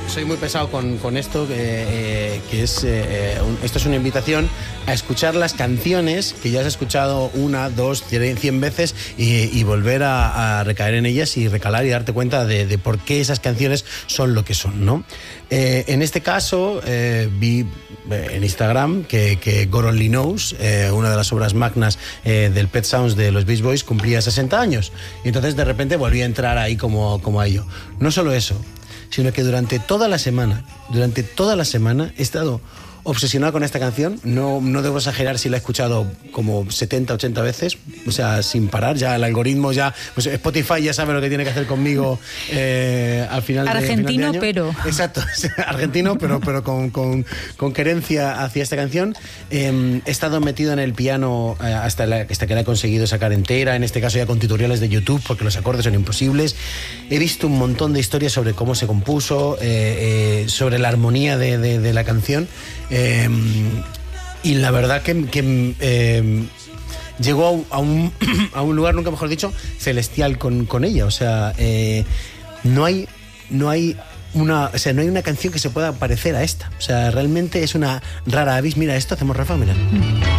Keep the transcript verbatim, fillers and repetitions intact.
soy muy pesado con, con esto, eh, que es eh, un, esto es una invitación a escuchar las canciones que ya has escuchado una, dos, cien veces y, y volver a, a recaer en ellas y recalar y darte cuenta de, de por qué esas canciones son lo que son, ¿no? Eh, en este caso eh, vi en Instagram que, que God Only Knows, eh, una de las obras magnas eh, del Pet Sounds de los Beach Boys, cumplía sesenta años. Y entonces de repente volví a entrar ahí como, como a ello. No solo eso, sino que durante toda la semana, durante toda la semana he estado obsesionado con esta canción. No, no debo exagerar si la he escuchado como setenta, ochenta veces, o sea, sin parar. Ya el algoritmo, ya pues Spotify ya sabe lo que tiene que hacer conmigo eh, al final de, argentino, final de año. pero... Exacto, argentino, pero, pero con, con, con querencia hacia esta canción. Eh, he estado metido en el piano eh, hasta, la, hasta que la he conseguido sacar entera, en este caso ya con tutoriales de YouTube, porque los acordes son imposibles. He visto un montón de historias sobre cómo se compuso, eh, eh, sobre la armonía de, de, de la canción. Eh, y la verdad que, que eh, llegó a un, a un lugar, nunca mejor dicho, celestial con, con ella. O sea, eh, no hay, no hay una, o sea, no hay una canción que se pueda parecer a esta. O sea, realmente es una rara avis. Mira esto, hacemos Rafa, mira.